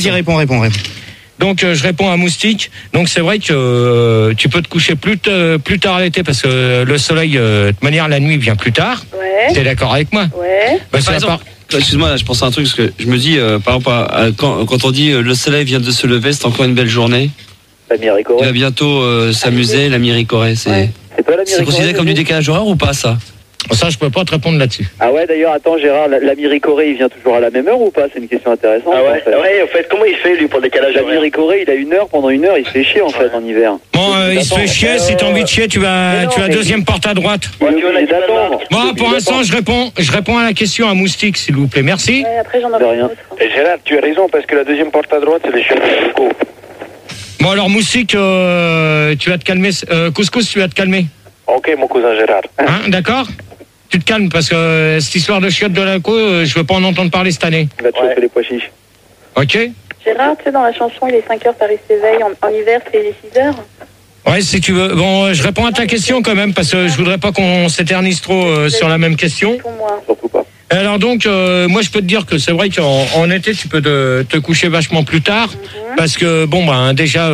Vas-y, réponds. Donc je réponds à Moustique. Donc c'est vrai que tu peux te coucher plus tard l'été parce que le soleil, de toute manière, la nuit vient plus tard. Ouais. T'es d'accord avec moi? Ouais. Bah, Par exemple, excuse-moi, là, je pense à un truc parce que je me dis, par rapport à quand on dit le soleil vient de se lever, c'est encore une belle journée. La Il Miricorée. va bientôt s'amuser, la Miricorée. C'est pas la C'est Miricorée. considéré comme du décalage horaire ou pas ça? Ça, je peux pas te répondre là-dessus. Ah ouais, d'ailleurs, attends Gérard, la Miricorée, il vient toujours à la même heure ou pas? C'est une question intéressante. Ah ouais, en fait, comment il fait lui pour le décalage La horaire? Miricorée, il a 1 heure, pendant 1 heure, il se fait chier en fait en hiver. Bon, il se fait chier. Si t'as envie de chier, tu vas deuxième porte à droite. Il est obligé d'attendre. Bon, pour l'instant, je réponds à la question à Moustique, s'il vous plaît. Merci. Ouais, après, j'en ai De rien. un autre. Et Gérard, tu as raison, parce que la deuxième porte à droite, c'est les chiottes de Coco. Bon, alors Moustique, tu vas te calmer. Couscous, tu vas te calmer. Ok, mon cousin Gérard. Hein, d'accord? Tu te calmes parce que cette histoire de chiottes de la co, je veux pas en entendre parler cette année. Il va te chauffer les pois chiches. Ok? Gérard, tu sais, dans la chanson, il est 5h, Paris s'éveille. En hiver, c'est 6h. Ouais, si tu veux. Bon, je réponds à ta question quand même parce que je voudrais pas qu'on s'éternise trop sur la même question. Pour moi. Surtout pas. Alors donc, moi je peux te dire que c'est vrai qu'en été tu peux te coucher vachement plus tard parce que bon ben déjà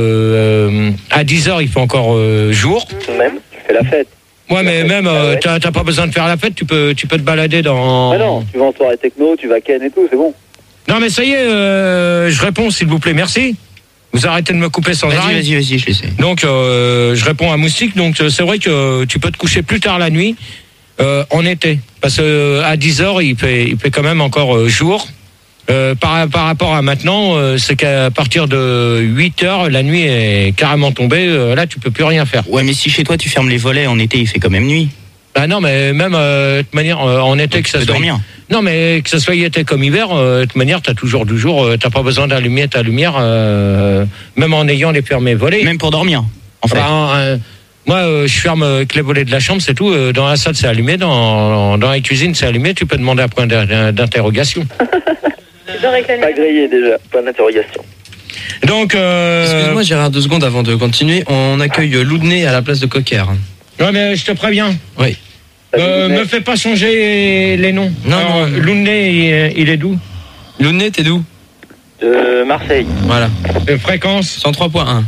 à 10h il fait encore jour. Même. Tu fais la fête. Ouais, mais même t'as pas besoin de faire la fête, tu peux te balader dans. Ah non, tu vas en soirée techno, tu vas ken et tout, c'est bon. Non mais ça y est, je réponds s'il vous plaît, merci. Vous arrêtez de me couper sans arrêt. Vas-y, je l'essaie. Donc je réponds à Moustique. Donc c'est vrai que tu peux te coucher plus tard la nuit en été, parce que à 10h il fait quand même encore jour. Par rapport à maintenant, c'est qu'à partir de 8h, la nuit est carrément tombée. Là, tu peux plus rien faire. Ouais, mais si chez toi tu fermes les volets en été, il fait quand même nuit. Ah non, mais même de toute manière, en été Donc, que ça tu peux soit. dormir. Non, mais que ça soit été comme hiver, de toute manière, t'as toujours du jour. T'as pas besoin d'allumer ta lumière, même en ayant les fermés volets. Même pour dormir, en fait. Moi, je ferme avec les volets de la chambre, c'est tout. Dans la salle, c'est allumé. Dans la cuisine, c'est allumé. Tu peux demander un point d'interrogation. Tu dois réclamer. Pas grillé déjà. Point d'interrogation. Donc, Excuse-moi Gérard, 2 secondes avant de continuer. On accueille Loudney à la place de Cocker. ouais, mais je te préviens. Oui. Me fais pas changer les noms. Non, Alors, non. Loudney, il est d'où? Loudney, t'es d'où? Marseille. Voilà. Fréquence. 103.1.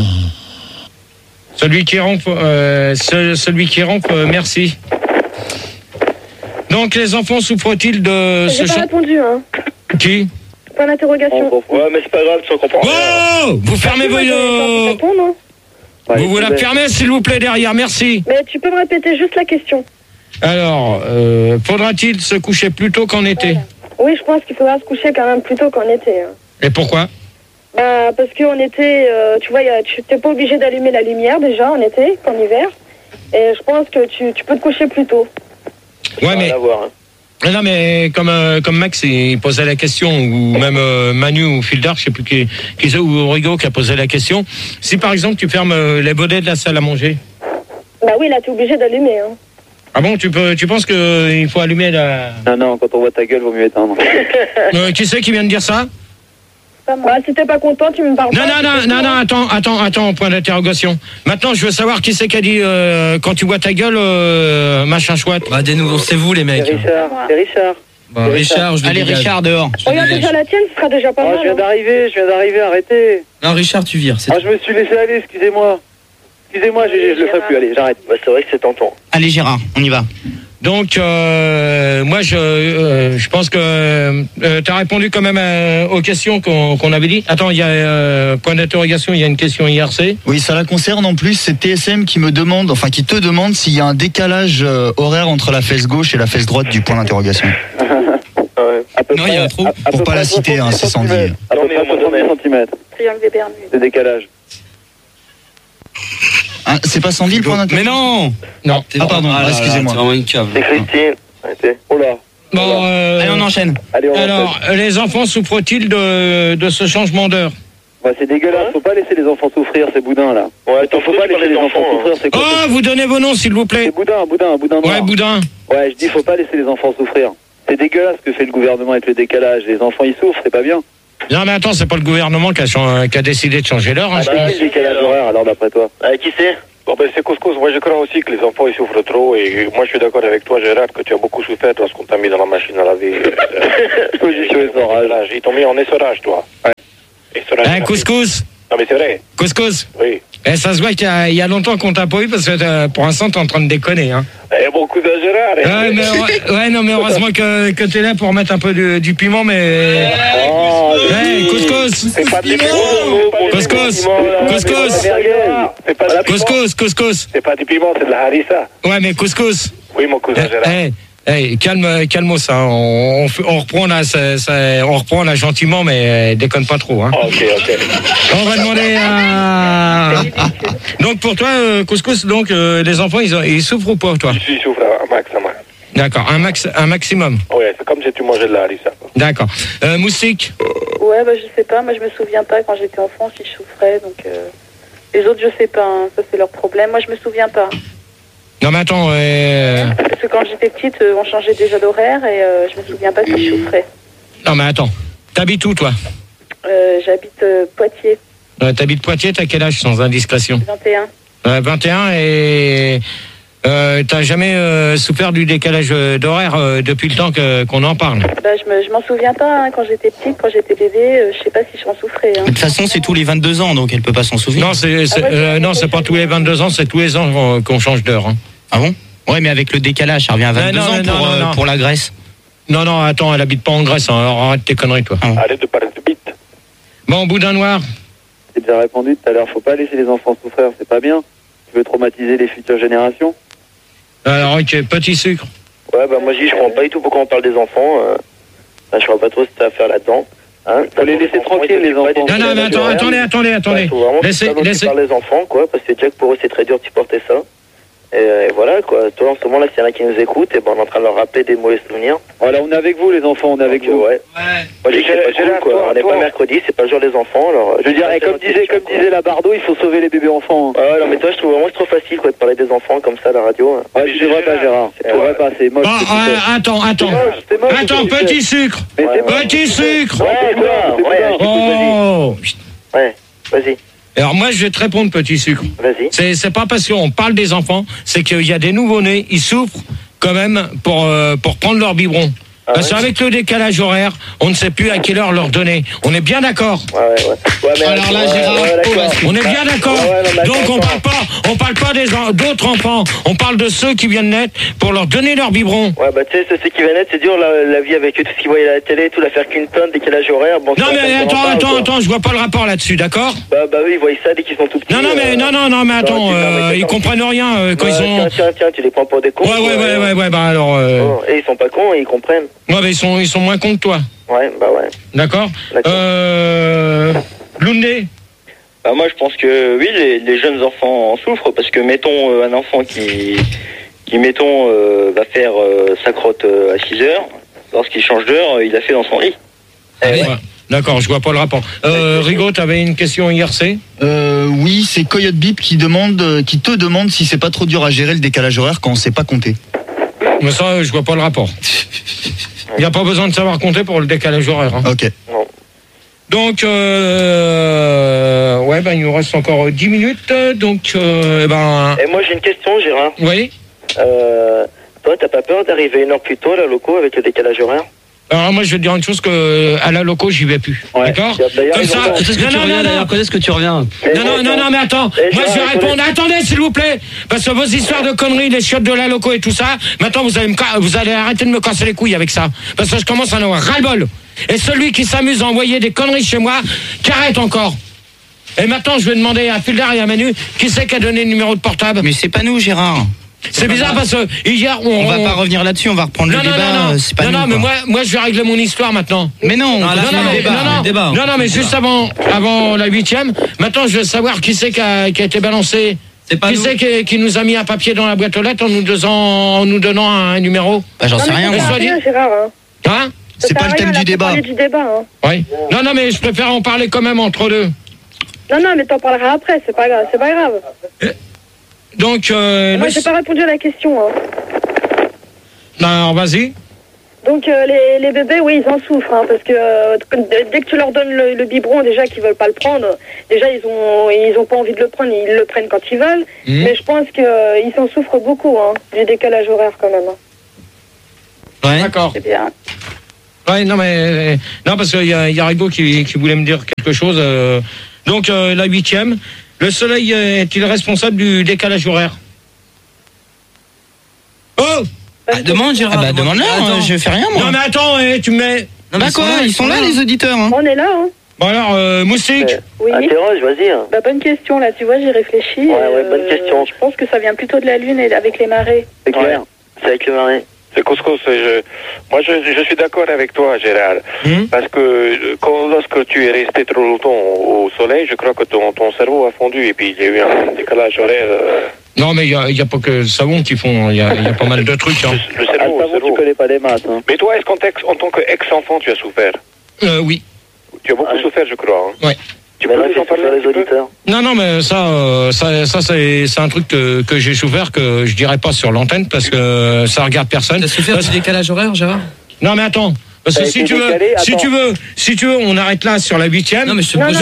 Celui qui rampe, merci. Donc, les enfants souffrent-ils de J'ai ce pas répondu, hein. Qui? Point d'interrogation. Ouais, mais c'est pas grave, tu en comprends. Oh! Vous fermez vos... Répondre, hein. Vous la fermez, s'il vous plaît, derrière, merci. Mais tu peux me répéter juste la question. Alors, faudra-t-il se coucher plus tôt qu'en été? Voilà. Oui, je pense qu'il faudra se coucher quand même plus tôt qu'en été. Hein. Et pourquoi? Bah, parce qu'en été, tu vois, tu n'es pas obligé d'allumer la lumière déjà en été qu'en hiver. Et je pense que tu peux te coucher plus tôt. Ouais, mais... À voir, hein. Non, mais comme Max il posait la question, ou même Manu ou Fildar, je sais plus qui c'est, ou Rigo qui a posé la question. Si par exemple tu fermes les volets de la salle à manger. Bah oui, là, tu es obligé d'allumer. Hein. Ah bon, tu penses qu'il faut allumer la... Non, quand on voit ta gueule, vaut mieux éteindre. Qui c'est qui vient de dire ça? Bah, si t'es pas content, tu me parles Non, attends, point d'interrogation. Maintenant, je veux savoir qui c'est qui a dit quand tu vois ta gueule, machin chouette. Bah, dénoncez vous les mecs. C'est Richard. Bah, Richard, je le Allez, dégage. Richard, dehors. Regarde déjà la tienne, ce sera déjà pas Oh, mal. je viens d'arriver, arrêtez. Non, Richard, tu vires. C'est Ah, je me suis laissé aller, excusez-moi. Excusez-moi, je le ferai plus, allez, j'arrête. Bah, c'est vrai que c'est tentant. Allez, Gérard, on y va. Donc, moi, je pense que tu as répondu quand même aux questions qu'on avait dit. Attends, il y a point d'interrogation, il y a une question IRC. Oui, ça la concerne en plus. C'est TSM qui te demande s'il y a un décalage horaire entre la fesse gauche et la fesse droite du point d'interrogation. Non, il y a un trou. Pour pas la citer, hein, c'est Sandy. À peu près 70 cm Triangle des Bermudes. de décalage. Ah, c'est pas Sandy le point d'interrogation? Mais non. Non. Ah, pardon, excusez-moi. C'est vraiment une cave. C'est Christine. Arrêtez. Oh là. Bon, Allez, on enchaîne. Allez, on alors, les enfants souffrent-ils de ce changement d'heure? Bah, c'est dégueulasse, faut pas laisser les enfants souffrir, c'est Boudin là. Ouais, Faut pas laisser les enfants souffrir, c'est quoi? Oh, vous donnez vos noms, s'il vous plaît. C'est Boudin noir. Ouais, Boudin. Ouais, je dis faut pas laisser les enfants souffrir. C'est dégueulasse ce que fait le gouvernement avec le décalage. Les enfants ils souffrent, c'est pas bien. Non, mais attends, c'est pas le gouvernement qui a décidé de changer l'heure. Hein, Ah, je bah, pense. le décalage horaire alors d'après toi. Qui c'est? Bon, ben, c'est couscous. Moi, je crois aussi que les enfants, ils souffrent trop. Et moi, je suis d'accord avec toi, Gérard, que tu as beaucoup souffert lorsqu'on t'a mis dans la machine à laver. Position essorage. Ils t'ont mis en essorage, toi. Ouais. Essorage. Couscous. Non, mais c'est vrai. Couscous. Oui. Ça se voit qu'il y a longtemps qu'on t'a pas eu parce que pour l'instant, t'es en train de déconner. Hein. Eh, bon cousin Gérard. Non, mais heureusement que t'es là pour mettre un peu du piment, mais. Oh, couscous. c'est pas du piment. Couscous. Couscous. C'est pas du piment, c'est de la harissa. Ouais, mais couscous. Oui, mon cousin Gérard. Calme ça. On reprend là gentiment, mais déconne pas trop. Hein. Ok. On va demander à. Donc pour toi, couscous, donc les enfants, ils souffrent ou pas, toi? Je souffre un max. D'accord, un maximum. Oui, c'est comme si tu mangeais de la harissa. D'accord. Moustique. Ouais, bah je sais pas, moi je me souviens pas quand j'étais enfant si je souffrais, donc les autres je sais pas, hein, ça c'est leur problème, moi je me souviens pas. Non mais attends, Parce que quand j'étais petite, on changeait déjà d'horaire et je me souviens pas si je souffrais. Non mais attends, t'habites où toi? J'habite Poitiers. T'habites Poitiers, t'as quel âge sans indiscrétion? 21. 21 et t'as jamais souffert du décalage d'horaire depuis le temps qu'on en parle? Bah je m'en souviens pas, hein, quand j'étais petite, quand j'étais bébé, je sais pas si j'en souffrais. Hein. De toute façon, c'est tous les 22 ans, donc elle peut pas s'en souvenir. Non, c'est pas tous les 22 ans, c'est tous les ans qu'on change d'heure. Hein. Ah bon? Ouais, mais avec le décalage, ça revient à 22 ans pour la Grèce. Non, attends, elle habite pas en Grèce, hein, alors arrête tes conneries, toi. Arrête de parler de bite. Bon, boudin noir. J'ai bien répondu tout à l'heure, faut pas laisser les enfants souffrir, c'est pas bien. Tu veux traumatiser les futures générations? Alors, ok, petit sucre. Ouais, bah moi je comprends pas du tout pourquoi on parle des enfants. Je vois pas trop ce que t'as à faire là-dedans. Hein, faut les laisser tranquilles, les enfants. Non, mais attendez. Faut vraiment Laissez. tu parles des enfants, quoi, parce que déjà que pour eux c'est très dur de supporter ça. Et voilà, quoi. Toi, en ce moment, là, s'il y en a qui nous écoutent, et ben, on est en train de leur rappeler des mauvais souvenirs. Voilà, on est avec vous, les enfants, on est avec vous. Ouais. Moi, je dis que c'est pas cool, quoi. On n'est pas mercredi, c'est pas le jour des enfants, alors. Je veux dire, comme disait la Bardot, il faut sauver les bébés enfants. Ouais, non, mais toi, je trouve vraiment que c'est trop facile, quoi, de parler des enfants comme ça à la radio. Ouais, je devrais pas, Gérard. C'est vrai pas, c'est moche. Attends, petit sucre. Petit sucre. Ouais, vas-y. Alors moi je vais te répondre, petit sucre. Vas-y. C'est pas parce qu'on parle des enfants, c'est qu'il y a des nouveau-nés, ils souffrent quand même pour prendre leur biberon. Parce qu'avec le décalage horaire, on ne sait plus à quelle heure leur donner. On est bien d'accord? Ouais, mais alors là, Gérard, on est bien d'accord. Donc on parle pas d'autres enfants. On parle de ceux qui viennent naître pour leur donner leur biberon. Ouais, bah tu sais, ceux qui viennent naître, c'est dur la vie avec eux, tout ce qu'ils voyaient à la télé, tout, la faire qu'une tonne, décalage horaire. Bon, non mais attends, je vois pas le rapport là-dessus, d'accord? Bah oui, ils voient ça dès qu'ils sont tout petits. Non mais attends, ils comprennent rien quand ils ont. Tiens, tu les prends pour des cons. Ouais, bah alors. Et ils sont pas cons, ils comprennent. Ouais, mais ils sont moins cons que toi. Ouais, bah ouais. D'accord. Loundé. Bah moi je pense que oui, les jeunes enfants en souffrent parce que mettons un enfant qui va faire sa crotte à 6 heures, lorsqu'il change d'heure, il a fait dans son lit. Ouais. D'accord, je vois pas le rapport. Rigaud, t'avais une question IRC? Oui, c'est Coyote Bip qui te demande si c'est pas trop dur à gérer le décalage horaire quand on sait pas compter. Mais ça, je vois pas le rapport. Il n'y a pas besoin de savoir compter pour le décalage horaire. Hein. Ok. Non. Donc, il nous reste encore 10 minutes. Donc, Et moi, j'ai une question, Gérard. Oui. Toi, t'as pas peur d'arriver une heure plus tôt, là, locaux, avec le décalage horaire? Alors moi je vais te dire une chose que à la loco j'y vais plus. Ouais. D'accord? Comme ça. Quand est-ce que tu reviens? Non, mais attends. Moi je vais répondre. Attendez s'il vous plaît. Parce que vos histoires de conneries, les chiottes de la loco et tout ça, maintenant vous allez arrêter de me casser les couilles avec ça. Parce que je commence à en avoir ras-le-bol. Et celui qui s'amuse à envoyer des conneries chez moi, qu'arrête encore. Et maintenant je vais demander à Fulder et à Manu qui c'est qui a donné le numéro de portable. Mais c'est pas nous, Gérard. C'est bizarre parce que hier on va pas revenir là-dessus, on va reprendre le débat. C'est pas nous, mais moi je vais régler mon histoire maintenant. Mais non, mais juste avant la 8e, maintenant je veux savoir qui c'est qui a été balancé. C'est pas qui c'est qui nous a mis un papier dans la boîte aux lettres en nous donnant un numéro? Bah, j'en sais rien. Gérard. Hein? C'est pas le thème du débat. Oui. Non, mais je préfère en parler quand même entre deux. Non, mais t'en parleras après, c'est pas grave. Donc, moi, j'ai pas répondu à la question. Hein. Non, alors, vas-y. Donc les bébés, oui, ils en souffrent, hein, parce que dès que tu leur donnes le biberon, déjà qu'ils veulent pas le prendre, déjà ils ont pas envie de le prendre, ils le prennent quand ils veulent. Mais je pense qu'ils en souffrent beaucoup, hein, du décalage horaire quand même. Ouais. D'accord. C'est bien. Ouais, non parce qu'il y a Rigaud qui voulait me dire quelque chose. Donc la 8e, le soleil est-il responsable du décalage horaire? Oh, demande Gérard. Ah bah demande-leur, je fais rien moi. Non mais attends, tu me mets. Non, bah quoi, ils sont là les auditeurs. Hein. On est là. Hein. Bon alors, Moustique. Oui. Interroge, vas-y. Bah bonne question là, tu vois, j'ai réfléchi. Ouais, bonne question. Je pense que ça vient plutôt de la Lune et avec les marées. C'est clair. C'est avec les marées. C'est couscous. Moi, je suis d'accord avec toi, Gérard. Parce que lorsque tu es resté trop longtemps au soleil, je crois que ton cerveau a fondu et puis il y a eu un décalage horaire. Non, mais il n'y a pas que le savon qui font. Il y a pas mal de trucs. Hein. Le cerveau, tu connais pas les maths. Hein. Mais toi, est-ce qu'en tant qu'ex-enfant, tu as souffert? Oui. Tu as beaucoup souffert, je crois. Hein. Ouais. Tu peux nous en parler les auditeurs? Non, mais ça c'est un truc que j'ai souffert que je dirais pas sur l'antenne parce que ça regarde personne. T'as souffert du décalage horaire, Gérard? Non, mais attends. Parce que si tu veux, on arrête là sur la 8e. Non, mais je te pose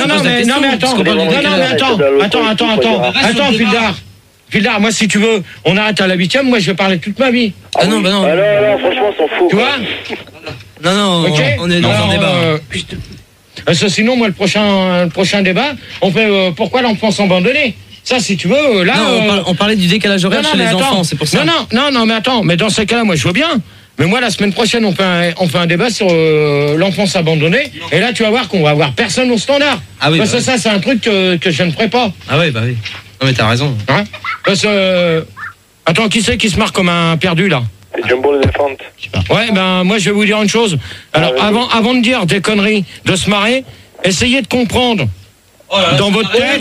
attends, Fildar, moi si tu veux, on arrête à la 8e, moi je vais parler toute ma vie. Ah non, bah non. Alors, franchement, on s'en fout. Tu vois? Non, okay. On est dans un débat. Sinon, moi, le prochain débat, on fait pourquoi l'enfance abandonnée. Ça, si tu veux, là. Non, on parlait du décalage horaire chez les enfants, c'est pour ça. Non, mais attends, mais dans ces cas-là, moi, je veux bien. Mais moi, la semaine prochaine, on fait un débat sur l'enfance abandonnée. Et là, tu vas voir qu'on va avoir personne au standard. Ah oui. Parce que ça, c'est un truc que je ne ferai pas. Ah oui, bah oui. Non, mais t'as raison. Hein? Parce que. Attends, qui c'est qui se marre comme un perdu, là? C'est Jumbo l'éléphant. Ouais, ben moi je vais vous dire une chose. Alors avant de dire des conneries, de se marrer, essayez de comprendre. Dans votre tête,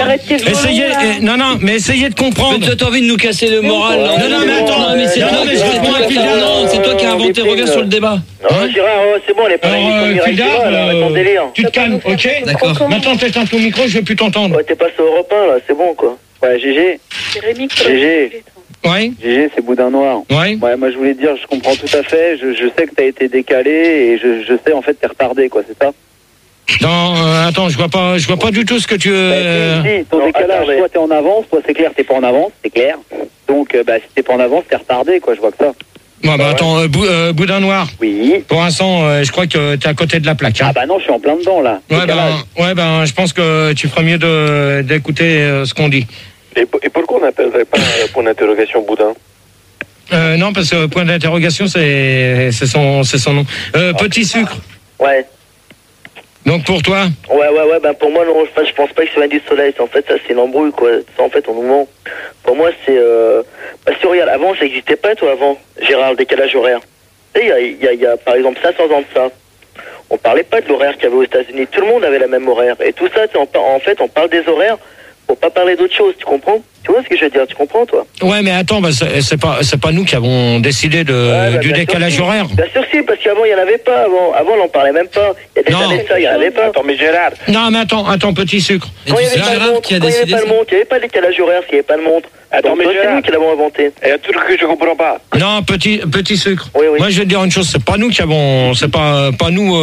essayez de comprendre. Mais tu as envie de nous casser le moral. Non, mais attends, c'est toi qui as inventé. Reviens sur le débat. Non, Gérard, c'est bon, on est pas tu te calmes, ok? D'accord. Maintenant t'éteins ton micro, je vais plus t'entendre. Ouais, t'es passé au Europe 1 là, c'est bon quoi. Ouais, GG. C'est Rémi qui GG. Ouais. GG, c'est Boudin Noir. Ouais. Ouais, moi je voulais te dire, je comprends tout à fait. Je sais que t'as été décalé et je sais en fait t'es retardé, quoi, c'est ça? Non, attends, je vois pas du tout ce que tu veux. Si, ton décalage, toi t'es en avance, toi c'est clair, t'es pas en avance, c'est clair. Donc, si t'es pas en avance, t'es retardé, quoi, je vois que ça. Ouais, bah attends, Boudin Noir. Oui. Pour l'instant, je crois que t'es à côté de la plaque. Hein. Ah bah non, je suis en plein dedans là. Ouais, je pense que tu ferais mieux d'écouter ce qu'on dit. Et pourquoi on n'appellerait pas point d'interrogation Boudin? Non, parce que point d'interrogation, c'est son nom. Petit sucre. Ouais. Donc pour toi? Ouais, bah pour moi, non, je pense pas que ça vient du soleil. En fait, ça c'est une embrouille, quoi. Ça, en fait, on nous ment. Pour moi, c'est... Parce que regarde, avant, ça n'existait pas, toi, avant, Gérard, le décalage horaire. Tu sais, il y a, par exemple, 500 ans de ça. On parlait pas de l'horaire qu'il y avait aux États-Unis. Tout le monde avait la même horaire. Et tout ça, en fait, on parle des horaires pour pas parler d'autre chose, tu comprends? Tu vois ce que je veux dire? Tu comprends, toi? Ouais, mais attends, c'est pas nous qui avons décidé du décalage horaire. Bien sûr, si, parce qu'avant, il n'y en avait pas. Avant, on n'en parlait même pas. Il y a des années de ça, il n'y en avait pas. Attends, mais Gérard. Non, mais attends, petit sucre. Quand il n'y avait pas le montre, il n'y avait pas le décalage horaire, il n'y avait pas le montre. Attends, mais c'est nous qui l'avons inventé. Il y a un truc que je comprends pas. Non, petit sucre. Oui. Moi, je vais te dire une chose, c'est pas nous qui avons, c'est pas nous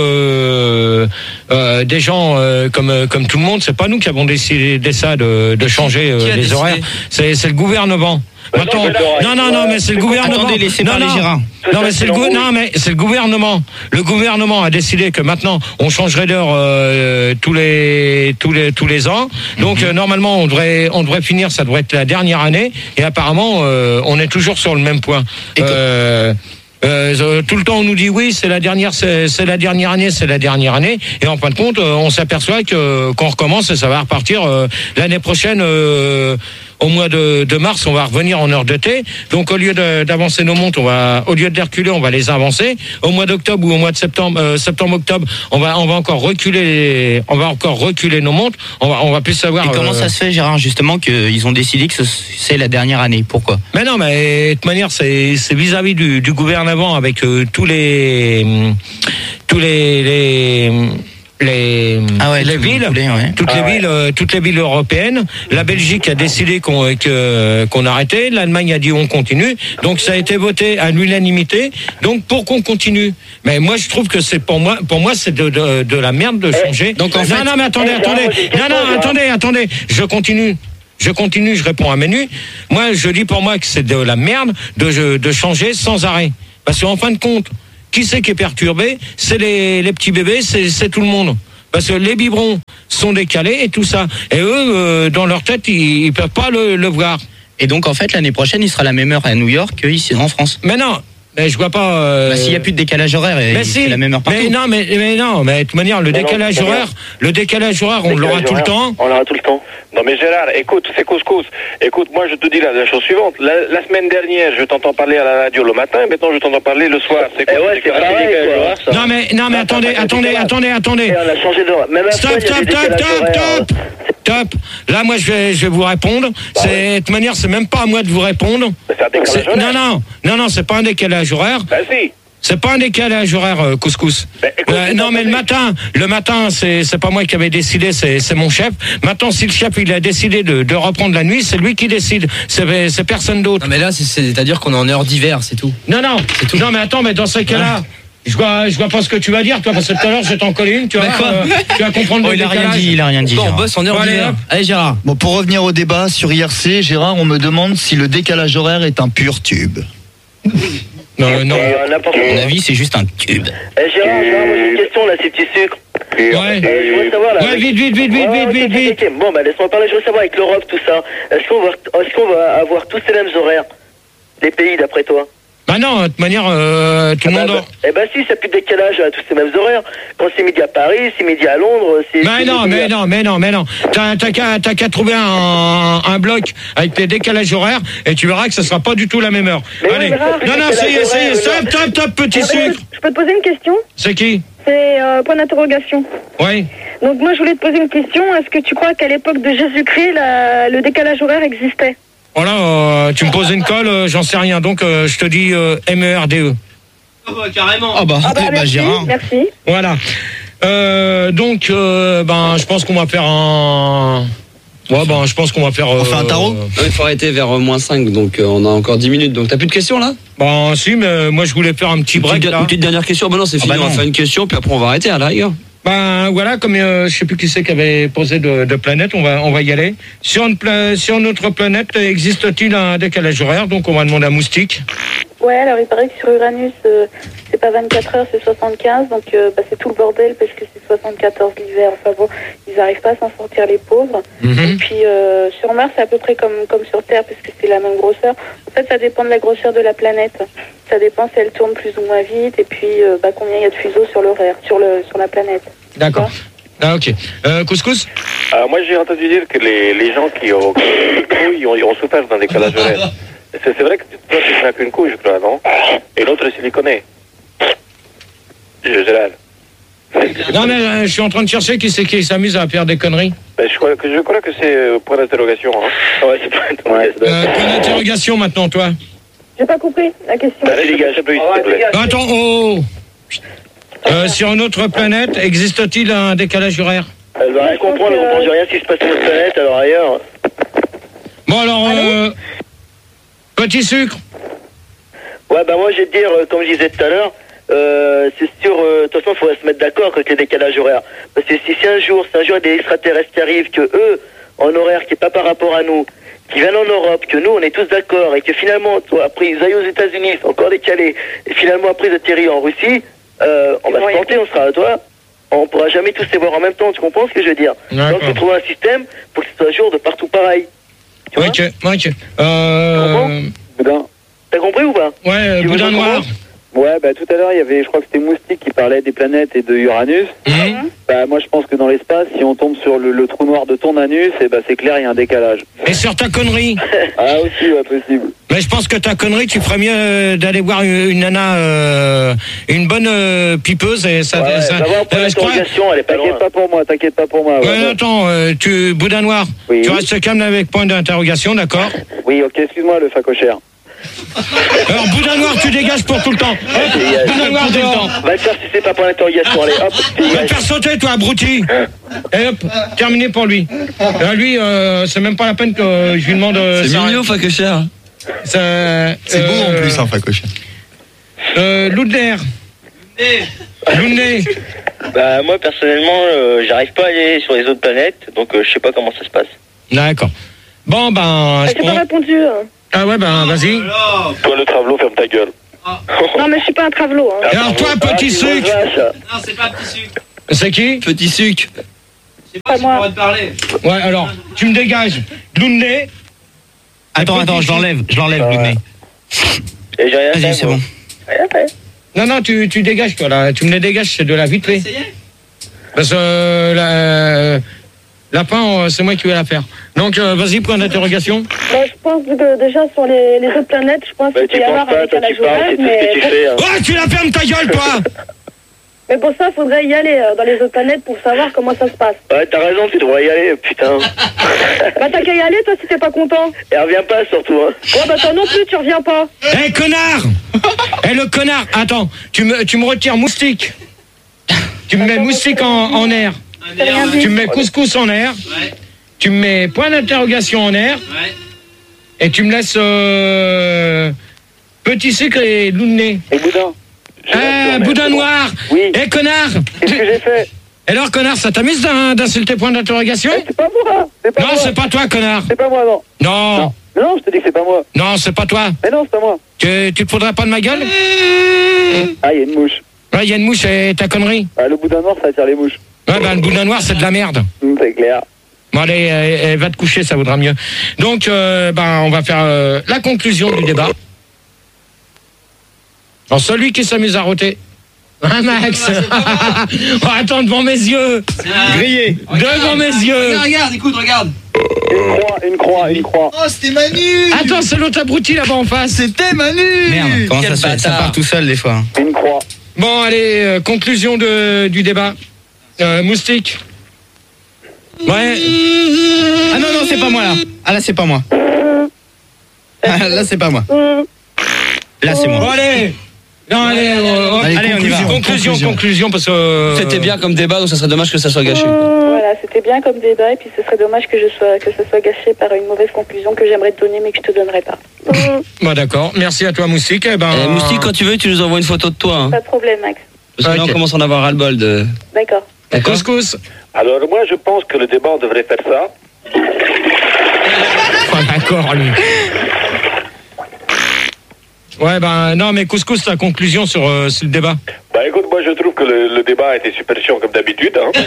des gens comme tout le monde, c'est pas nous qui avons décidé ça de changer les horaires. C'est le gouvernement. Attends, non, mais c'est le gouvernement. Attendez, laissez parler Gérard. Non, mais c'est le gouvernement. Le gouvernement a décidé que maintenant on changerait d'heure tous les ans. Donc normalement on devrait finir, ça devrait être la dernière année. Et apparemment on est toujours sur le même point. Tout le temps on nous dit oui, c'est la dernière année, et en fin de compte on s'aperçoit qu'on recommence et ça va repartir l'année prochaine. Au mois de mars, on va revenir en heure de thé. Donc, au lieu d'avancer nos montres, au lieu de les reculer, on va les avancer. Au mois d'octobre ou au mois de septembre-octobre, on va encore reculer nos montres. On va plus savoir. Et comment ça se fait, Gérard, justement, qu'ils ont décidé que c'est la dernière année? Pourquoi? Mais non, mais de toute manière, c'est vis-à-vis du gouvernement avec tous les les villes, toutes les villes européennes. La Belgique a décidé qu'on arrêtait. L'Allemagne a dit on continue. Donc ça a été voté à l'unanimité. Donc pour qu'on continue. Mais moi je trouve que c'est pour moi c'est de la merde de changer. Donc en fait, non mais attendez. Je continue, je réponds à Manu. Moi, je dis pour moi que c'est de la merde de changer sans arrêt. Parce qu'en fin de compte, qui c'est qui est perturbé? C'est les petits bébés, c'est tout le monde. Parce que les biberons sont décalés et tout ça. Et eux, dans leur tête, ils peuvent pas le voir. Et donc, en fait, l'année prochaine, il sera la même heure à New York qu'ici en France. Mais non. Mais je vois pas. S'il y a plus de décalage horaire, c'est la même heure partout. Mais de toute manière, le décalage horaire, on l'aura tout le temps. On l'aura tout le temps. Non mais Gérard, écoute, c'est couscous. Écoute, moi je te dis la chose suivante. La semaine dernière, je t'entends parler à la radio le matin, maintenant je t'entends parler le soir. C'est quoi? C'est pareil, quoi. Non mais attendez. On a changé d'heure. Stop. Là, moi, je vais vous répondre. De toute manière, c'est même pas à moi de vous répondre. C'est un décalage horaire. Non, c'est pas un décalage horaire. Ben si. C'est pas un décalage horaire, couscous. Non, mais le matin, c'est pas moi qui avais décidé, c'est mon chef. Maintenant, si le chef il a décidé de reprendre la nuit, c'est lui qui décide. C'est personne d'autre. Non, mais là, c'est-à-dire qu'on est en heure d'hiver, c'est tout. Non, c'est tout. Non, mais attends, mais dans ce cas-là. Je vois pas ce que tu vas dire, toi, parce que tout à l'heure, je t'en collais une, tu vas comprendre. Il a rien dit. Bon, on bosse en heure d'hiver. Allez, Gérard. Bon, pour revenir au débat sur IRC, Gérard, on me demande si le décalage horaire est un pur tube. Non. À mon avis, c'est juste un tube. Gérard, moi j'ai une question là, ces petits sucres. Ouais. Je voudrais savoir là. Ouais, vite. Bon, laisse-moi parler, je veux savoir avec l'Europe, tout ça. Est-ce qu'on va avoir tous les mêmes horaires? Les pays, d'après toi? Bah non, de toute manière, tout le monde... si, ça plus de décalage à tous ces mêmes horaires. Quand c'est midi à Paris, c'est midi à Londres, c'est... Mais non. T'as qu'à trouver un bloc avec des décalages horaires et tu verras que ça sera pas du tout la même heure. Mais allez. essayez. Stop, petit sucre. Je peux te poser une question? C'est qui? C'est point d'interrogation. Oui. Donc moi, je voulais te poser une question. Est-ce que tu crois qu'à l'époque de Jésus-Christ, le décalage horaire existait? Voilà, tu me poses une colle, j'en sais rien. Donc, je te dis MERDE. Carrément. Merci, Gérard. Merci. Voilà. Donc, je pense qu'on va faire un... Ouais, je pense qu'on va faire... On fait un tarot? Il faut arrêter vers -5, donc on a encore 10 minutes. Donc, t'as plus de questions, là? Si, mais moi, je voulais faire un petit break, là. Une petite dernière question? Non, c'est fini, on va faire une question, puis après, on va arrêter, à la rigueur. Voilà, comme je sais plus qui c'est qui avait posé de planète, on va y aller. Sur notre planète, existe-t-il un décalage horaire? Donc on va demander à Moustique. Ouais, alors il paraît que sur Uranus, c'est pas 24 heures, c'est 75, donc c'est tout le bordel parce que c'est 74 l'hiver. Enfin bon, ils n'arrivent pas à s'en sortir, les pauvres. Et puis sur Mars, c'est à peu près comme sur Terre parce que c'est la même grosseur. En fait, ça dépend de la grosseur de la planète. Ça dépend si elle tourne plus ou moins vite et puis combien il y a de fuseaux sur l'horaire, sur la planète. D'accord. Ok. Couscous? Moi, j'ai entendu dire que les gens qui ont ont souffert d'un décalage horaire. C'est vrai que toi, tu n'as qu'une couille, je crois, non? Et l'autre est siliconé. Gérard. Non, mais je suis en train de chercher qui c'est qui s'amuse à faire des conneries. Je crois que c'est point d'interrogation. Hein. Ouais, c'est point d'interrogation maintenant, toi. J'ai pas compris la question. Allez, les gars, s'il te plaît. Attends, sur notre planète, existe-t-il un décalage horaire? Elle va rien comprendre, elle ne comprend rien ce qui se passe sur notre planète, alors ailleurs. Bon, alors, petit sucre. Ouais, moi, je vais te dire, comme je disais tout à l'heure, c'est sûr, de toute façon, il faudrait se mettre d'accord avec les décalages horaires. Parce que si un jour il y a des extraterrestres qui arrivent, que eux, en horaire qui n'est pas par rapport à nous, qui viennent en Europe, que nous, on est tous d'accord, et que finalement, après, ils aillent aux États-Unis, c'est encore décalé, et finalement, après, ils atterrissent en Russie, on va se planter, on sera à toi. On pourra jamais tous les voir en même temps, tu comprends ce que je veux dire? Donc, il faut trouver un système pour que ce soit jour de partout pareil. Ok. Boudin. T'as compris ou pas? Ouais, Boudin Noir. Ouais, tout à l'heure, il y avait, je crois que c'était Moustique qui parlait des planètes et de Uranus. Moi, je pense que dans l'espace, si on tombe sur le trou noir de ton anus, c'est clair, il y a un décalage. Et sur ta connerie? Aussi, ouais, possible. Mais je pense que ta connerie, tu ferais mieux d'aller voir une nana, une bonne pipeuse. Et ça, elle est pas loin. T'inquiète pas pour moi. Ouais, attends, Boudin Noir, oui. Tu restes calme avec point d'interrogation, d'accord? Oui, ok, excuse-moi, le facochère. Alors, boudin noir, tu dégages pour tout le temps. Boudin noir, tout le temps. Va te faire sucer pas pour l'interrogation, allez, hop. Va te faire sauter, toi, abruti. Et hop, terminé pour lui. Lui, c'est même pas la peine que je lui demande. C'est mignon, Facocher. C'est beau en plus, Facocher. Loudner. Loudner. Bah, moi, personnellement, j'arrive pas à aller sur les autres planètes, donc je sais pas comment ça se passe. D'accord. Bon, ben. J'ai pas répondu. Ah ouais, ben, vas-y. Toi, le travelot, ferme ta gueule. Non, mais je suis pas un travelot. Hein. Alors, toi, petit sucre. Non, c'est pas petit sucre. C'est qui? Petit sucre. Je sais pas si on pourra te parler. Ouais, alors, tu me dégages. Loudner. Attends, je l'enlève, Loudner. Et j'ai rien Vas-y, fait, c'est moi. bon. Rien fait. Non, tu dégages, toi, là. Tu me les dégages, c'est de la vite fait. Parce que lapin, c'est moi qui vais la faire. Donc, vas-y, point d'interrogation. Bah, je pense que déjà sur les autres planètes, je pense qu'il peut y avoir un décalage horaire, mais... Ouais, tu la fermes ta gueule, toi. Mais pour ça, il faudrait y aller dans les autres planètes pour savoir comment ça se passe. Ouais, t'as raison, tu devrais y aller, putain. Bah t'as qu'à y aller, toi, si t'es pas content. Et reviens pas, surtout, hein. Ouais, bah toi non plus, tu reviens pas. Eh, connard. Le connard. Attends, tu me retires moustique. Tu me mets moustique en air. Tu me mets couscous en air. Ouais. Tu me mets point d'interrogation en air. Ouais. Et tu me laisses petit sucre et Loudner. Et boudin. Boudin noir. Oui. Eh, connard. Qu'est-ce que j'ai fait? Alors, connard, ça t'amuse d'insulter point d'interrogation? C'est pas moi. Non, c'est pas toi, connard. C'est pas moi, non. Non. Non, je te dis que c'est pas moi. Non, c'est pas toi. Mais non, c'est pas moi. Tu te faudrais pas de ma gueule? Ah, il y a une mouche. Ouais, il y a une mouche et ta connerie. Ah, le boudin noir, ça attire les mouches. Ouais, ben, le boudin noir, c'est de la merde. C'est clair. Bon, allez, va te coucher, ça vaudra mieux. Donc, on va faire la conclusion du débat. Alors, celui qui s'amuse à roter. Hein, Max? Oh, attends, devant mes yeux. Grillé. Devant mes yeux. Regarde, écoute, regarde. Une croix. Oh, c'était Manu. Attends, c'est l'autre abruti là-bas en face. C'était Manu. Merde, comment ça se fait? Ça part tout seul des fois. Une croix. Bon, allez, conclusion du débat. Moustique. Ouais. Ah non, c'est pas moi là. Ah là, c'est pas moi. Ah, là, c'est pas moi. Là, c'est moi. Bon, allez. Non, allez, on y va. Conclusion, parce que... C'était bien comme débat, donc ça serait dommage que ça soit gâché. Voilà, c'était bien comme débat, et puis ce serait dommage que ça soit gâché par une mauvaise conclusion que j'aimerais te donner, mais que je te donnerai pas. Bon, d'accord. Merci à toi, Moustique. Moustique, quand tu veux, tu nous envoies une photo de toi. Hein. Pas de problème, Max. Parce que là, on commence à en avoir ras-le-bol de... D'accord. Couscous. Alors, moi, je pense que le débat, on devrait faire ça. D'accord, lui. Ouais, non, mais Couscous, ta conclusion sur le débat. Bah, écoute, moi, je trouve que le débat a été super chiant comme d'habitude. Hein.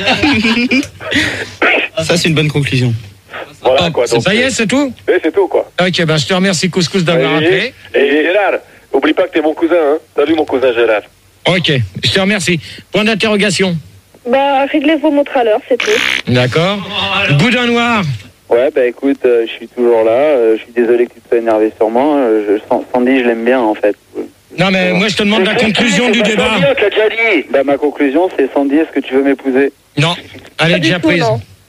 Ça, c'est une bonne conclusion. Voilà, quoi. Donc, ça y est, c'est tout? Oui, c'est tout, quoi. Ok, je te remercie, Couscous, d'avoir appelé. Et Gérard, oublie pas que t'es mon cousin, hein. Salut, mon cousin Gérard. Ok, je te remercie. Point d'interrogation. Bah, réglez vos montres à l'heure, c'est tout. D'accord. Boudin noir. Ouais, bah écoute, je suis toujours là. Je suis désolé que tu te sois énervé sur moi. Sandy, je l'aime bien, en fait. Non, mais moi, je te demande la conclusion du débat. Bah, ma conclusion, c'est Sandy, est-ce que tu veux m'épouser? Non, elle est déjà prise.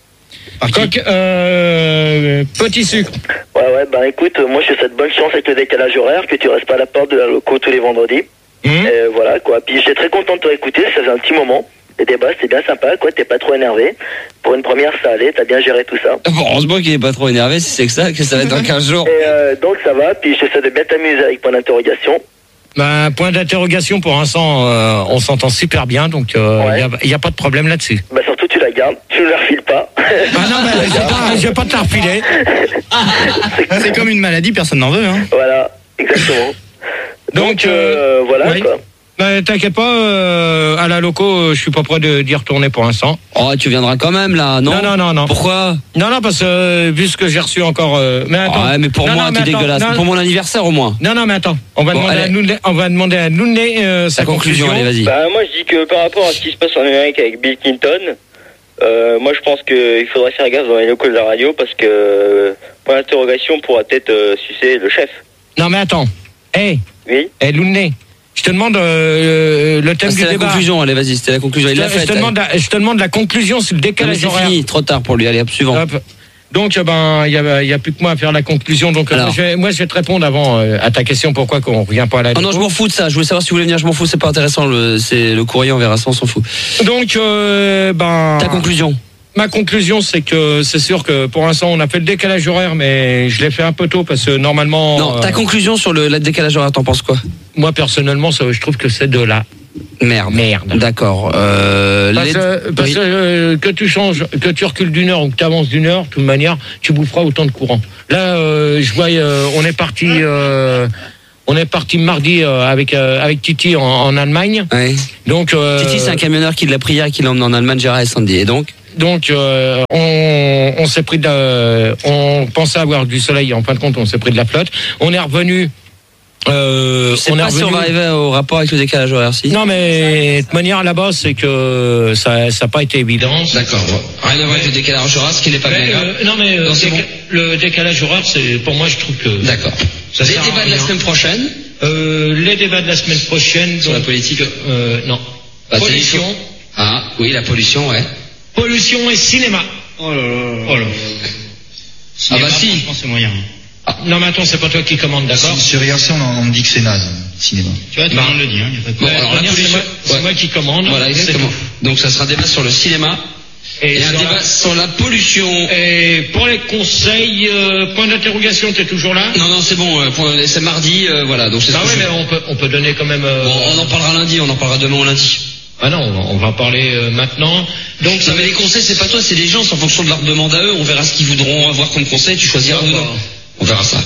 Petit sucre. Ouais, bah écoute, moi je te souhaite bonne chance avec le décalage horaire, que tu restes pas à la porte de la loco tous les vendredis. Et voilà, quoi. Puis j'étais très content de te écouter, ça faisait un petit moment. Les débats, c'était bien sympa, quoi. T'es pas trop énervé. Pour une première, ça allait, t'as bien géré tout ça. Bon, heureusement qu'il est pas trop énervé, si c'est que ça va être dans 15 jours. Et donc ça va, puis je te souhaite de bien t'amuser avec point d'interrogation. Bah, point d'interrogation, pour l'instant, on s'entend super bien, donc il y a pas de problème là-dessus. Bah surtout, tu la gardes, tu ne la refiles pas. Ah non, mais je vais pas te la refiler. C'est comme une maladie, personne n'en veut. Hein. Voilà, exactement. Donc voilà, oui. quoi. Bah, t'inquiète pas, à la loco, je suis pas prêt d'y retourner pour l'instant. Oh, tu viendras quand même là, non? Non. Pourquoi? Non, parce que vu ce que j'ai reçu encore. Mais attends. Ouais, mais pour moi, t'es dégueulasse. Pour mon anniversaire au moins. Non, mais attends. On va demander à Nounlé sa conclusion. Allez, vas-y. Bah, moi, je dis que par rapport à ce qui se passe en Amérique avec Bill Clinton, moi, je pense qu'il faudrait faire gaffe dans les locaux de la radio parce que point d'interrogation pourra peut-être sucer le chef. Non, mais attends. Oui. Nounlé. Je te demande le thème du débat. C'était la conclusion, allez, vas-y, c'était la conclusion. Je te demande la conclusion sur le décalage horaire. C'est fini, trop tard pour lui, allez, hop, suivant. Hop. Donc, il y a plus que moi à faire la conclusion. Donc, moi, je vais te répondre avant à ta question. Pourquoi qu'on revient pas à la. Ah non, je m'en fous de ça. Je voulais savoir si vous voulez venir. Je m'en fous. C'est pas intéressant. C'est le courrier. On verra ça. On s'en fout. Donc, ta conclusion. Ma conclusion, c'est que c'est sûr que pour l'instant, on a fait le décalage horaire, mais je l'ai fait un peu tôt parce que normalement. Non, ta conclusion sur le décalage horaire, t'en penses quoi? Moi, personnellement, je trouve que c'est de la merde. D'accord. Parce que tu changes, que tu recules d'une heure ou que tu avances d'une heure, de toute manière, tu boufferas autant de courant. Là, je vois, on est parti mardi avec Titi en Allemagne. Ouais. Donc Titi, c'est un camionneur qui l'a pris hier et qui l'a emmené en Allemagne, Gérard et Sandy. Et donc on s'est pris on pensait avoir du soleil, en fin de compte on s'est pris de la flotte. On est revenu. Je sais pas si on va arriver au rapport avec le décalage horaire, si. Non, mais de toute manière là-bas, c'est que ça n'a pas été évident. D'accord. Rien à voir avec le décalage horaire, ce qui n'est pas bien grave. Non, mais le décalage horaire, c'est pour moi, je trouve que. D'accord. Les débats de la semaine prochaine. Les débats de la semaine prochaine. Sur la politique. Non. Pollution. Ah oui, la pollution, ouais. Pollution et cinéma. Oh là là. Cinéma, bah si. Franchement, c'est moyen. Ah, non, mais attends, c'est pas toi qui commande, d'accord? Sur IRC, on me dit que c'est naze, cinéma. Tu vois, tout le monde le dit, hein. Bon, alors la pollution, c'est moi qui commande. Voilà, exactement. Donc ça sera un débat sur le cinéma. Et un débat sur la pollution. Et pour les conseils, point d'interrogation, t'es toujours là? Non, c'est bon, c'est mardi, voilà. Donc c'est mais on peut donner quand même. Bon, on en parlera lundi, on en parlera demain ou lundi. Ah non, on va parler maintenant. Donc, mais les conseils, c'est pas toi, c'est les gens, c'est en fonction de leur demande à eux. On verra ce qu'ils voudront avoir comme conseil, tu choisiras ou non. On verra ça.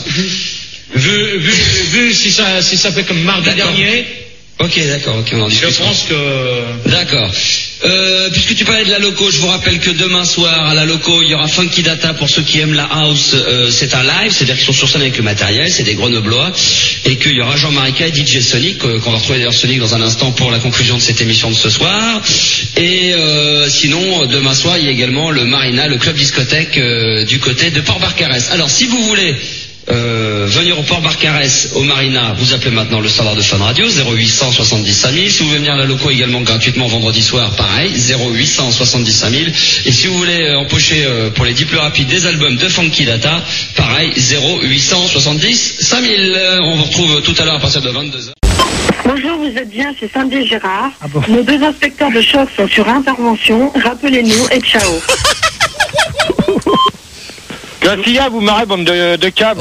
Vu si ça fait comme mardi dernier. Ok, d'accord, on en discute. Je pense que. D'accord. Puisque tu parlais de la loco, je vous rappelle que demain soir à la loco, il y aura Funky Data pour ceux qui aiment la house. C'est un live, c'est-à-dire qu'ils sont sur scène avec le matériel, c'est des Grenoblois, et qu'il y aura Jean-Marie K et DJ Sonic, qu'on va retrouver d'ailleurs Sonic dans un instant pour la conclusion de cette émission de ce soir. Et sinon, demain soir, il y a également le Marina, le club discothèque du côté de Port-Barcarès. Alors, si vous voulez venir au Port Barcarès, au Marina, vous appelez maintenant le standard de Fun Radio, 0800 70 5000. Si vous voulez venir à la loco également gratuitement vendredi soir, pareil, 0800 70 5000. Et si vous voulez empocher pour les 10 plus rapides des albums de Funky Data, pareil, 0800 70 5000. On vous retrouve tout à l'heure à partir de 22h. Bonjour, vous êtes bien chez Sandy et Gérard. Nos deux inspecteurs de choc sont sur intervention. Rappelez-nous et ciao. Garcia, vous marrez, bande de câbles.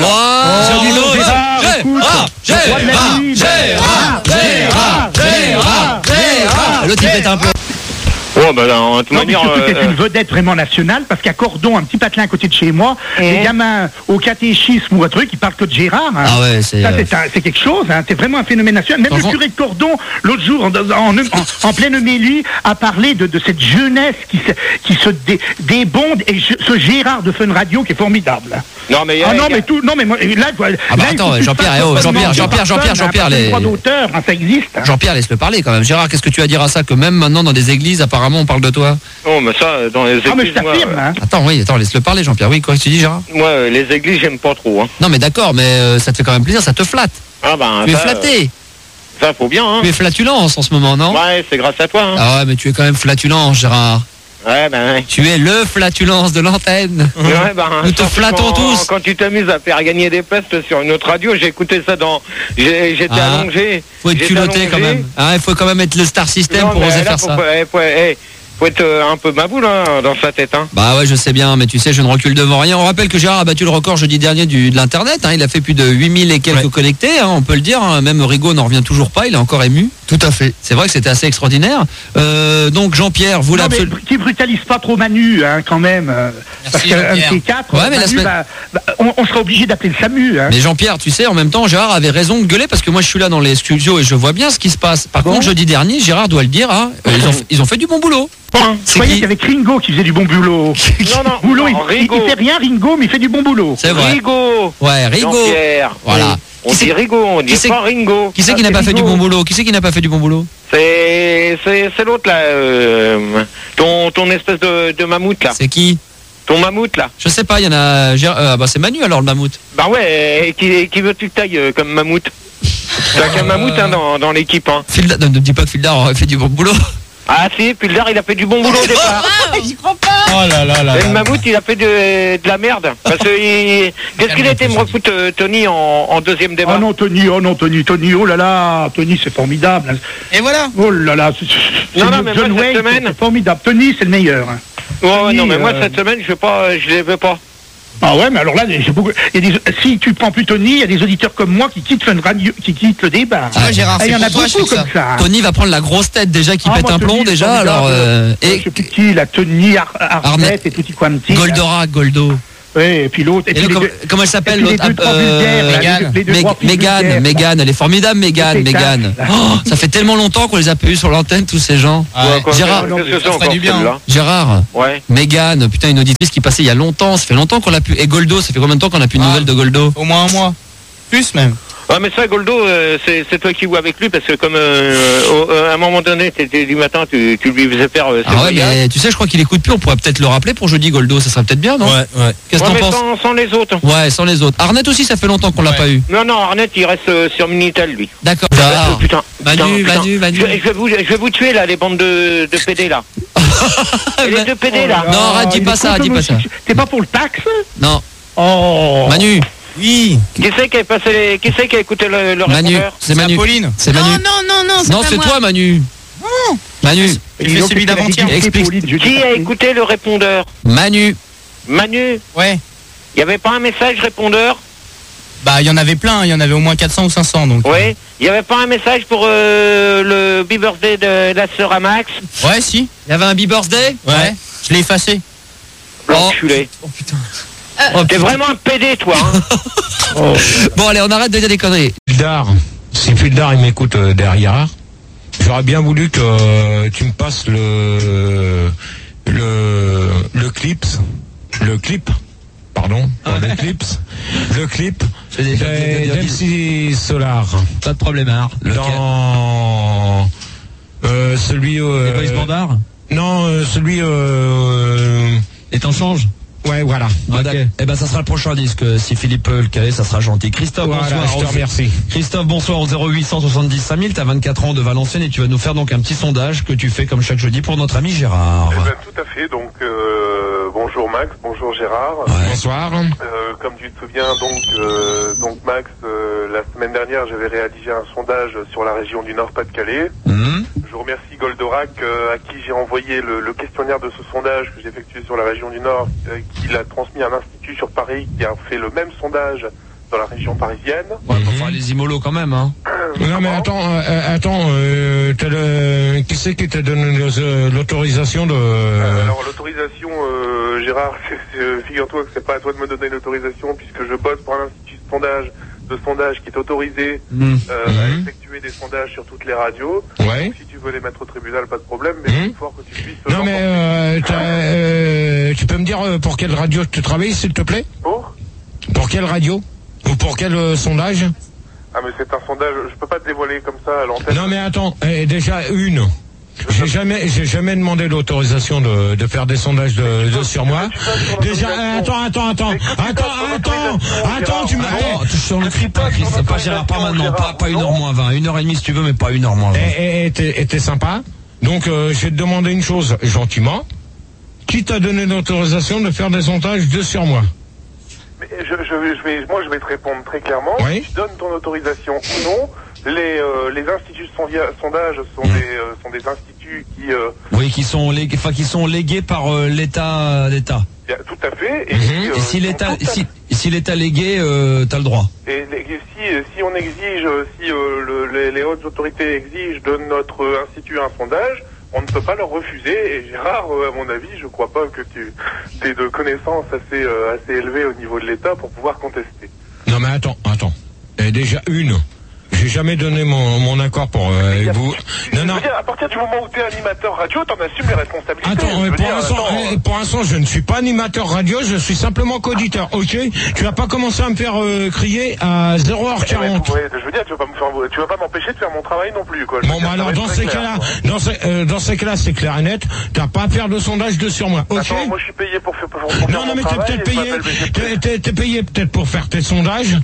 Gérard. L'autre il pète un peu. Oh, bah, de toute manière. C'est une vedette vraiment nationale parce qu'à Cordon, un petit patelin à côté de chez moi, les gamins au catéchisme ou un truc, ils parlent que de Gérard. Hein. Ah ouais, c'est quelque chose, hein. C'est vraiment un phénomène national. Même le curé de Cordon, l'autre jour, en pleine homélie, a parlé de cette jeunesse qui se débonde et ce Gérard de Fun Radio qui est formidable. Non, mais. Jean-Pierre, les droits d'auteur, ça existe. Hein. Jean-Pierre, laisse-le parler quand même. Gérard, qu'est-ce que tu as à dire à ça que même maintenant dans des églises, apparemment, on parle de toi? Non, mais ça, dans les églises. Ah, mais je t'affirme, hein. Attends, laisse-le parler, Jean-Pierre. Oui, quoi que tu dis, Gérard? Moi, les églises, j'aime pas trop. Hein. Non, mais d'accord, mais ça te fait quand même plaisir, ça te flatte. Ah, ben. Tu es flatté. Ça, faut bien, hein. Tu es flatulence en ce moment, non? Ouais, c'est grâce à toi, hein. Ah ouais, mais tu es quand même flatulence, Gérard. Ouais, ben. Tu es le flatulence de l'antenne. Ouais, ben. Nous te flattons tous. Quand tu t'amuses à faire gagner des places sur une autre radio, j'ai écouté ça dans. J'étais allongé. Faut être culotté quand même. Il faut quand même être le star system pour oser faire ça. Faut être un peu maboule hein, dans sa tête. Hein. Bah ouais, je sais bien, mais tu sais, je ne recule devant rien. On rappelle que Gérard a battu le record jeudi dernier de l'Internet. Hein. Il a fait plus de 8000 et quelques connectés, hein, on peut le dire. Hein. Même Rigaud n'en revient toujours pas, il est encore ému. Tout à fait. C'est vrai que c'était assez extraordinaire. Donc Jean-Pierre, vous l'avez... Qui brutalise pas trop Manu, hein, quand même. Parce qu'un de ces quatre, ouais, mais Manu, on sera obligé d'appeler le SAMU. Hein. Mais Jean-Pierre, tu sais, en même temps, Gérard avait raison de gueuler parce que moi je suis là dans les studios et je vois bien ce qui se passe. Par contre, jeudi dernier, Gérard doit le dire, hein, ils ont fait du bon boulot. Vous voyez qu'il y avait Ringo qui faisait du bon boulot. Non, il fait rien, Ringo, mais il fait du bon boulot. C'est vrai. Rigaud. Ouais, Rigaud. Jean-Pierre. Voilà. On dit Rigaud, on dit pas Ringo. Qui c'est qui n'a pas fait du bon boulot? Qui c'est qui n'a pas fait du bon boulot? C'est l'autre là, ton espèce de mammouth là. C'est qui? Ton mammouth là. Je sais pas, il y en a. C'est Manu alors le mammouth. Bah ouais, qui veux-tu que t'ailles comme mammouth? T'as qu'un mammouth hein, dans l'équipe. Hein. Ne dis pas que Fildar aurait fait du bon boulot. Ah si, puis l'air il a fait du bon boulot au départ. J'y crois pas. Oh là là là. Et le mammouth il a fait de la merde. Parce que qu'est-ce qu'il était me refoutre Tony en deuxième débat? Oh non Tony, oh là là, Tony c'est formidable. Et voilà. Oh là là, Non, mais John moi, cette Wayne, semaine- c'est formidable. Tony c'est le meilleur. Hein. Ouais, non mais moi Tony, cette semaine je les veux pas. Ah ouais, mais alors là, si tu prends plus Tony, il y a des auditeurs comme moi qui quittent Fun Radio, qui quittent le débat. Ah, Gérard, il y en a c'est pour toi, je beaucoup fais comme ça. Tony va prendre la grosse tête déjà qui pète moi, un Tony, plomb c'est déjà. formidable. Alors Je sais plus qui, la Tony Arnett et Tutti Quanti. Goldorak, Goldo. Oui, et puis l'autre. Et comment elle s'appelle les l'autre deux trois vulgaires, les deux trois filles vulgaires. Mégane, elle est formidable, Mégane. Oh, ça fait tellement longtemps qu'on les a pas eu sur l'antenne tous ces gens. Gérard, Gérard, ouais. Mégane, putain une auditrice qui passait il y a longtemps, ça fait longtemps qu'on l'a pu. Et Goldo, ça fait combien de temps qu'on a plus de nouvelles de Goldo? Au moins un mois, plus même. Ah mais ça Goldo, c'est toi qui joues avec lui parce que comme à un moment donné t'étais du matin tu lui faisais faire ah ouais mais tu sais je crois qu'il écoute plus, on pourrait peut-être le rappeler pour jeudi Goldo, ça serait peut-être bien non? Ouais. Qu'est-ce que t'en penses? Sans les autres. Ouais, sans les autres. Arnett aussi ça fait longtemps qu'on l'a pas eu. Non Arnett il reste sur Minitel lui. D'accord. Putain. Manu. Je vais vous tuer là les bandes de PD là. Et les deux PD là. Non arrête, dis pas ça. T'es pas pour le taxe? Non. Oh. Manu. Oui. Qui c'est qui a écouté le Manu, répondeur? c'est Manu. Pauline. C'est Manu. Non, c'est toi Manu. Non. Manu. Il fait celui d'avant-hier. Explique. Qui a écouté le répondeur? Manu. Ouais. Il y avait pas un message répondeur? Bah il y en avait plein, il y en avait au moins 400 ou 500 donc. Ouais. Il y avait pas un message pour le B-birthday de la sœur à Max? Ouais si. Il y avait un B-birthday? Ouais. Je l'ai effacé. L'enculé. Oh putain. T'es vraiment un PD toi hein. Bon allez on arrête de dire des conneries. Si Puldar il m'écoute derrière, j'aurais bien voulu que tu me passes le clip d'MC Solar. Pas de problème hein. Dans celui Les Boys Bandar? Non, celui Et t'en changes? Ouais, voilà. Okay. Eh ben, ça sera le prochain disque. Si Philippe peut le caler, ça sera gentil. Christophe, voilà, bonsoir. Je te remercie. Christophe, bonsoir au 0870 5000. T'as 24 ans de Valenciennes et tu vas nous faire donc un petit sondage que tu fais comme chaque jeudi pour notre ami Gérard. Eh ben, tout à fait. Donc, bonjour Max, bonjour Gérard. Ouais. Bonsoir. Comme tu te souviens, donc Max, la semaine dernière, j'avais réalisé un sondage sur la région du Nord-Pas-de-Calais. Je remercie Goldorak à qui j'ai envoyé le questionnaire de ce sondage que j'ai effectué sur la région du Nord, qui l'a transmis à un institut sur Paris qui a fait le même sondage dans la région parisienne. Ouais, enfin les Imolos quand même, hein. Non mais attends, qui c'est qui t'a donné l'autorisation de... Alors l'autorisation, Gérard, figure-toi que c'est pas à toi de me donner l'autorisation puisque je bosse pour un institut de sondage qui est autorisé à effectuer des sondages sur toutes les radios. Ouais. Donc, si tu veux les mettre au tribunal, pas de problème, mais il faut que tu puisses... Non mais tu peux me dire pour quelle radio tu travailles s'il te plaît? Pour quelle radio? Ou pour quel sondage? Ah mais c'est un sondage, je peux pas te dévoiler comme ça à l'antenne. Non mais attends, déjà une. J'ai jamais demandé l'autorisation de faire des sondages sur moi. Déjà, attends, tu m'as... Sur le cri pas, Chris, pas Gérard, pas maintenant, pas 1h moins 20, 1h30 si tu veux, mais pas 1h moins 20. Et t'es sympa. Donc, je vais te demander une chose, gentiment. Qui t'a donné l'autorisation de faire des sondages sur moi? Mais je vais te répondre très clairement. Oui. Tu donnes ton autorisation ou non. Les instituts de sondage sont des instituts qui... Oui, qui sont légués par l'État. Tout à fait. Et si l'État légué, t'as le droit. Et si on exige, les hautes autorités exigent de notre institut un sondage, on ne peut pas leur refuser. Et Gérard, à mon avis, je crois pas que tu aies de connaissances assez élevées au niveau de l'État pour pouvoir contester. Non mais attends. Déjà une. J'ai jamais donné mon accord pour vous. Non. À partir du moment où tu es animateur radio, t'en assumes les responsabilités. Attends, pour l'instant, je ne suis pas animateur radio, je suis simplement qu'auditeur. Ok, tu vas pas commencer à me faire crier à 0h40. Je veux dire, tu vas pas m'empêcher de faire mon travail non plus, quoi. Bon, bah alors dans ces cas-là, c'est clair et net. T'as pas à faire de sondage sur moi. Ok. Attends, moi je suis payé pour faire Non, mais t'es peut-être payé. T'es payé peut-être pour faire tes sondages.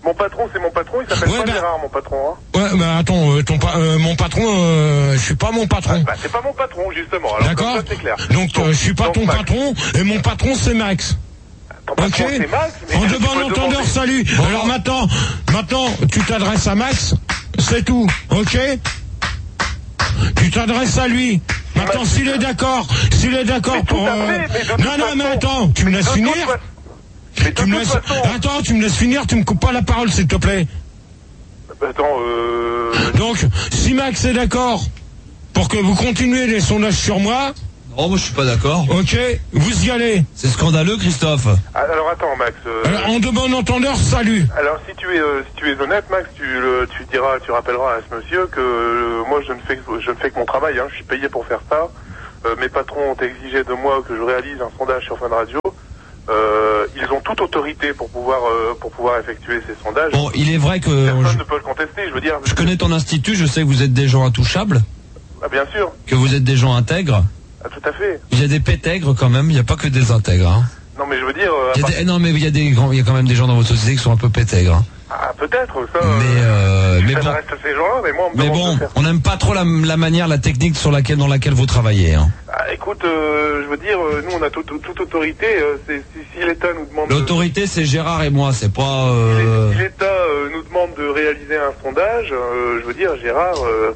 Mon patron, c'est mon patron, il s'appelle pas Gérard, mon patron. Hein. Ouais, bah attends, mon patron, je suis pas mon patron. Bah, c'est pas mon patron, justement. Alors, d'accord. ça, c'est clair. Donc je suis pas ton patron, et mon patron, c'est Max. Ton patron, c'est Max, mais en de bon entendeur, salut. Bon. Alors maintenant, tu t'adresses à Max, c'est tout, ok? Tu t'adresses à lui. Maintenant, s'il est d'accord pour... Non, mais attends, tu me laisses finir? Tu me laisses finir, tu me coupes pas la parole, s'il te plaît. Attends, Donc, si Max est d'accord pour que vous continuez les sondages sur moi... Non, moi je suis pas d'accord. Ok, vous y allez. C'est scandaleux, Christophe. Alors attends, Max. Alors, en de bon entendeur, salut. Alors si tu es honnête, Max, tu rappelleras à ce monsieur que moi je ne fais que mon travail. Hein, je suis payé pour faire ça. Mes patrons ont exigé de moi que je réalise un sondage sur Fun Radio. Ils ont toute autorité pour pouvoir effectuer ces sondages. Bon, il est vrai que personne ne peut le contester. Je veux dire. Je connais ton institut. Je sais que vous êtes des gens intouchables. Ah, bien sûr. Que vous êtes des gens intègres. Ah, tout à fait. Il y a des pétègres quand même, il n'y a pas que des intègres. Hein. Non, mais je veux dire... Non, mais il y a quand même des gens dans votre société qui sont un peu pétègres. Hein. Ah, peut-être, ça... mais bon, reste ces gens-là, mais moi, on n'aime pas trop la manière, la technique dans laquelle vous travaillez. Hein. Ah, écoute, je veux dire, nous, on a toute autorité. Si l'État nous demande... L'autorité, c'est Gérard et moi, c'est pas... Si l'État nous demande de réaliser un sondage, je veux dire, Gérard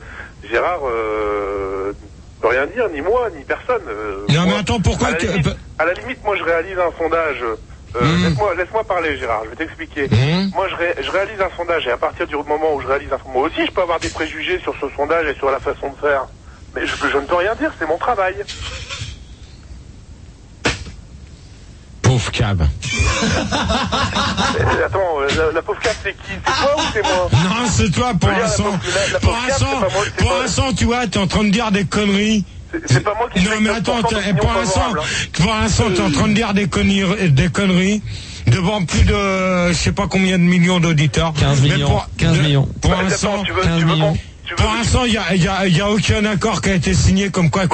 peut rien dire, ni moi, ni personne. Non, mais attends, pourquoi à la limite, moi, je réalise un sondage. Laisse-moi parler, Gérard, je vais t'expliquer. Moi, je réalise un sondage, et à partir du moment où je réalise un sondage, moi aussi, je peux avoir des préjugés sur ce sondage et sur la façon de faire. Mais je ne peux rien dire, c'est mon travail. Pauvre cab. Attends, la pauvre cab, c'est qui? C'est toi ou c'est moi? Non, c'est toi, pour l'instant, tu vois, t'es en train de dire des conneries. C'est pas moi qui... Non, mais attends, pour l'instant, t'es en train de dire des conneries devant plus de, je sais pas combien de millions d'auditeurs. 15 millions. Pour l'instant, 15 millions. Pour l'instant, il y a aucun accord qui a été signé comme quoi que...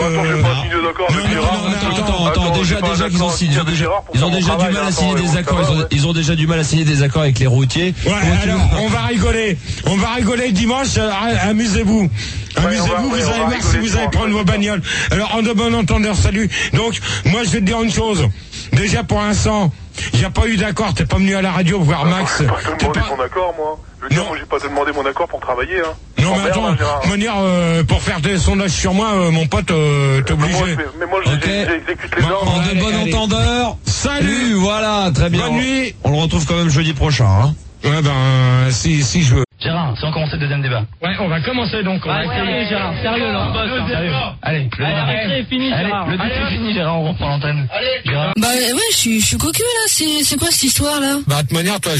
Attends, déjà qu'ils ont déjà du mal à signer des accords. Ils ont déjà du mal à signer des accords avec les routiers. Ouais, alors, on va rigoler dimanche, amusez-vous. Amusez-vous, vous allez voir si vous allez prendre vos bagnoles. Alors, en de bon entendeur, salut. Donc, moi, je vais te dire une chose. Déjà, pour l'instant, il n'y a pas eu d'accord. T'es pas venu à la radio voir Max. J'ai pas demandé mon accord, moi. Je veux dire, moi, j'ai pas demandé mon accord pour travailler, hein. Non, mais attends, de manière, pour faire des sondages sur moi, mon pote, t'es obligé. Mais moi, j'exécute les ordres. En de bon entendeur. Salut. Voilà, très bien. Bonne nuit. On le retrouve quand même jeudi prochain, hein. Ouais, si je veux. Gérard, si on commence le deuxième débat. Ouais, on va commencer donc. Sérieux, Gérard, sérieux, là. Allez, le débat est fini, Gérard. Le débat est fini, Gérard, on reprend l'antenne. Bah ouais, je suis cocu là, c'est quoi cette histoire là? Bah, de manière, toi,